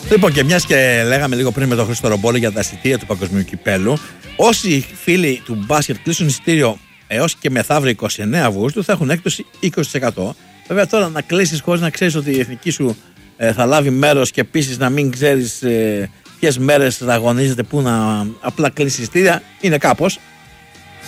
Λοιπόν, και μιας και λέγαμε λίγο πριν με τον Χρήστο Ρομπόλη για τα εισιτήρια του Παγκοσμίου Κυπέλλου, όσοι φίλοι του μπάσκετ κλείσουν εισιτήριο έως και μεθαύριο 29 Αυγούστου θα έχουν έκπτωση 20%. Βέβαια, τώρα να κλείσεις χωρίς να ξέρεις ότι η εθνική σου θα λάβει μέρος και επίσης να μην ξέρεις ποιες μέρες θα αγωνίζεται, πού να απλά κλείσεις εισιτήρια, είναι κάπως.